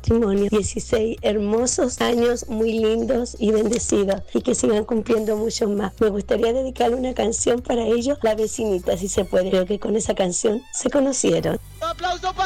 matrimonio. 16 hermosos años, muy lindos y bendecidos, y que sigan cumpliendo muchos más. Me gustaría dedicarle una canción para ellos, La Vecinita, si se puede. Creo que con esa canción se conocieron. ¡Un aplauso para